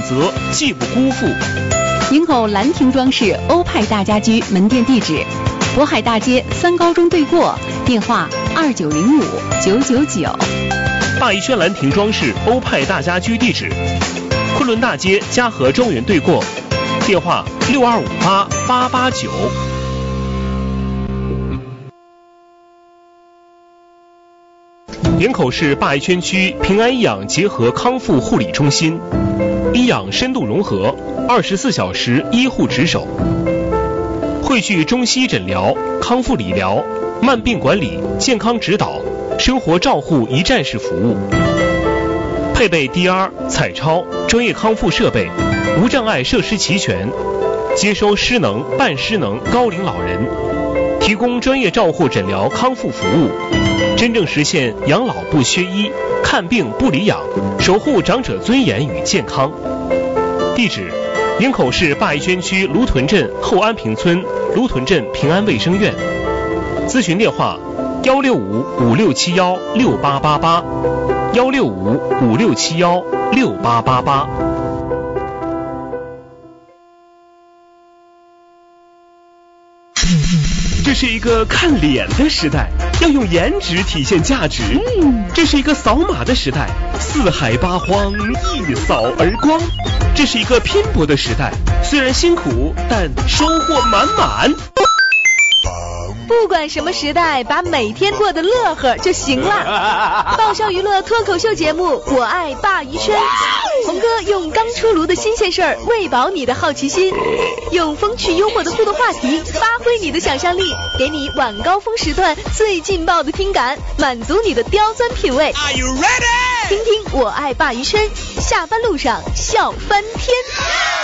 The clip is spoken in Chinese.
择，既不辜负。 营口兰亭装饰欧派大家居门店地址：渤海大街3高中对过，电话2905-999。 大宜轩兰亭装饰欧派大家居地址：昆仑大街嘉禾庄园对过，电话6258889。营口市大宜轩区平安医养结合康复护理中心，医养深度融合，24小时医护值守，汇聚中西医诊疗、康复理疗、慢病管理、健康指导、生活照护一站式服务，配备 DR、彩超、专业康复设备，无障碍设施齐全，接收失能、半失能高龄老人，提供专业照护诊疗康复服务，真正实现养老不缺医，看病不离养，守护长者尊严与健康。地址：营口市大宜轩区芦屯镇后安平村芦屯镇平安卫生院。咨询电话165-5671-6888，165-5671-6888。这是一个看脸的时代，要用颜值体现价值。这是一个扫码的时代，四海八荒一扫而光。这是一个拼搏的时代，虽然辛苦，但收获满满。 不管什么时代，把每天过得乐呵就行了。爆笑娱乐脱口秀节目《我爱鲅鱼圈》，红哥用刚出炉的新鲜事儿喂饱你的好奇心，用风趣幽默的互动话题发挥你的想象力，给你晚高峰时段最劲爆的听感，满足你的刁钻品味。Are you ready？ 听听《我爱鲅鱼圈》，下班路上笑翻天。